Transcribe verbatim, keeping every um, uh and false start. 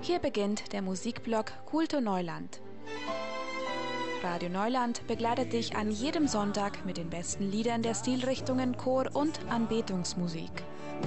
Hier beginnt der Musikblog Kultur Neuland. Radio Neuland begleitet dich an jedem Sonntag mit den besten Liedern der Stilrichtungen Chor- und Anbetungsmusik.